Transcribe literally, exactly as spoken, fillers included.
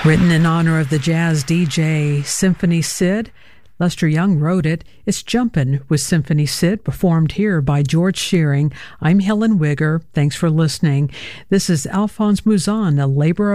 Written in honor of the jazz D J Symphony Sid, Lester Young wrote it. It's Jumpin' with Symphony Sid, performed here by George Shearing. I'm Helen Wigger. Thanks for listening. This is Alphonse Mouzon, a labor